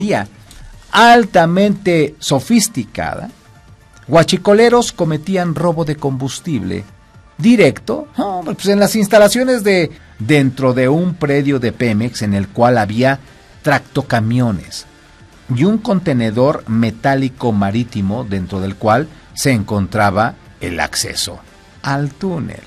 altamente sofisticada, huachicoleros cometían robo de combustible directo, pues en las instalaciones dentro de un predio de Pemex en el cual había tractocamiones y un contenedor metálico marítimo dentro del cual se encontraba el acceso al túnel.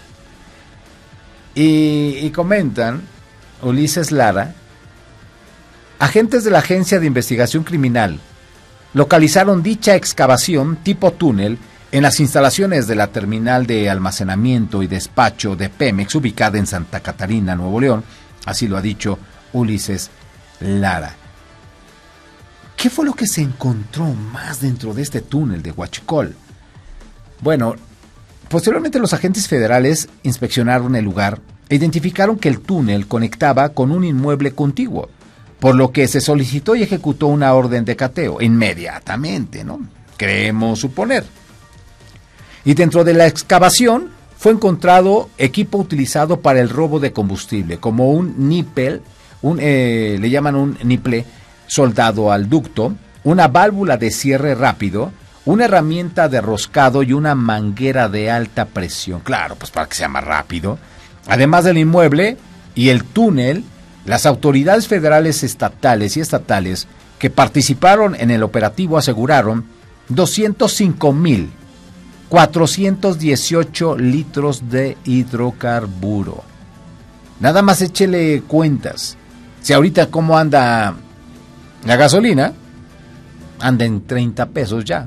Y comentan Ulises Lara, agentes de la Agencia de Investigación Criminal localizaron dicha excavación tipo túnel en las instalaciones de la terminal de almacenamiento y despacho de Pemex, ubicada en Santa Catarina, Nuevo León. Así lo ha dicho Ulises Lara. ¿Qué fue lo que se encontró más dentro de este túnel de Huachicol? Bueno, posteriormente los agentes federales inspeccionaron el lugar e identificaron que el túnel conectaba con un inmueble contiguo, por lo que se solicitó y ejecutó una orden de cateo inmediatamente, ¿no? Creemos suponer. Y dentro de la excavación fue encontrado equipo utilizado para el robo de combustible, como un nipple, le llaman un nipple soldado al ducto, una válvula de cierre rápido, una herramienta de roscado y una manguera de alta presión. Claro, pues para que sea más rápido. Además del inmueble y el túnel, las autoridades federales, estatales y estatales que participaron en el operativo aseguraron 205,418 litros de hidrocarburo. Nada más échele cuentas. Si ahorita cómo anda la gasolina, anda en 30 pesos ya.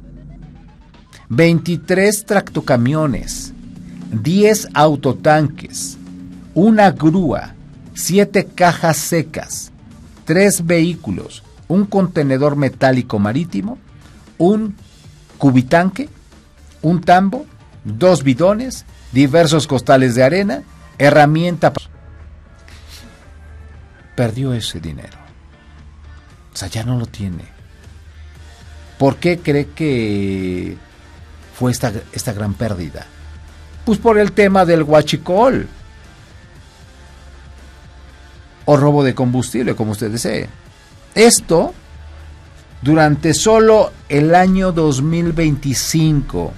23 tractocamiones, 10 autotanques, una grúa, 7 cajas secas, 3 vehículos, un contenedor metálico marítimo, un cubitanque, un tambo, 2 bidones, diversos costales de arena, herramienta. Perdió ese dinero. O sea, ya no lo tiene. ¿Por qué cree que fue esta gran pérdida? Pues por el tema del huachicol. O robo de combustible, como usted desee. Esto durante solo el año 2025,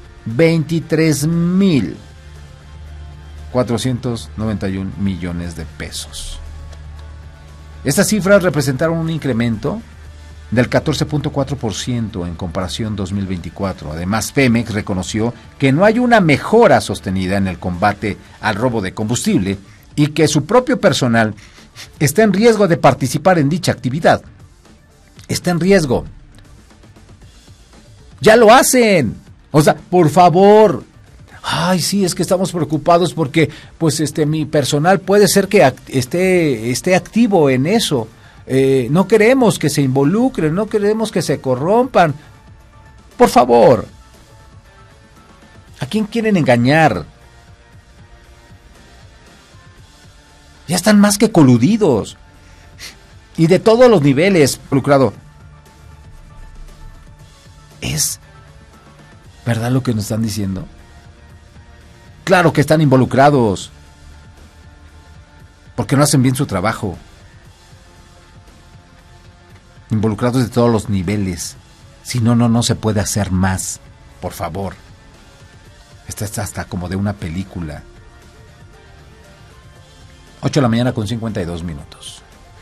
23,491 millones de pesos. Estas cifras representaron un incremento del 14.4% en comparación 2024. Además, Pemex reconoció que no hay una mejora sostenida en el combate al robo de combustible y que su propio personal está en riesgo de participar en dicha actividad. Está en riesgo. Ya lo hacen. O sea, por favor. Ay, sí, es que estamos preocupados porque pues mi personal puede ser que esté activo en eso. No queremos que se involucren, no queremos que se corrompan. Por favor. ¿A quién quieren engañar? Ya están más que coludidos. Y de todos los niveles, involucrado. ¿Es verdad lo que nos están diciendo? Claro que están involucrados. Porque no hacen bien su trabajo. Involucrados de todos los niveles. Si no, no se puede hacer más. Por favor. Esta está hasta como de una película. 8 de la mañana con 52 minutos.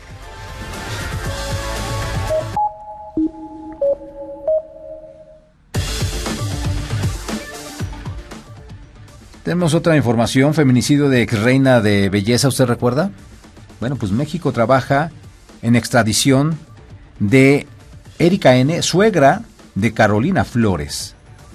Tenemos otra información, feminicidio de exreina de belleza, ¿usted recuerda? Bueno, pues México trabaja en extradición de Erika N., suegra de Carolina Flores.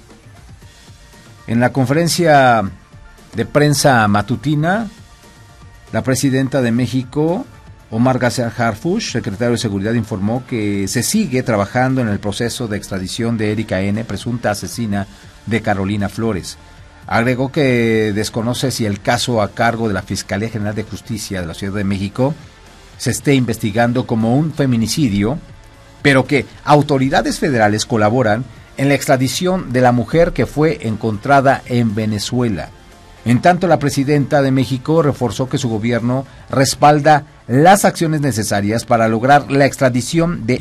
En la conferencia de prensa matutina, la presidenta de México, Omar García Harfuch, secretario de Seguridad, informó que se sigue trabajando en el proceso de extradición de Erika N., presunta asesina de Carolina Flores. Agregó que desconoce si el caso a cargo de la Fiscalía General de Justicia de la Ciudad de México se esté investigando como un feminicidio, pero que autoridades federales colaboran en la extradición de la mujer que fue encontrada en Venezuela. En tanto, la presidenta de México reforzó que su gobierno respalda las acciones necesarias para lograr la extradición de